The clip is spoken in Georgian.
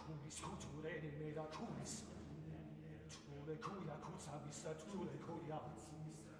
Kumis kutureni meda kumis. Tule kuya kutsa misa tule kuya.